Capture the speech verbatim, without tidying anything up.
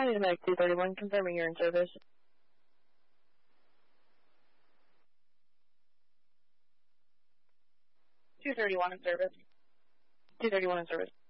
United Medic two thirty-one, confirming you're in service. two thirty-one in service. two thirty-one in service.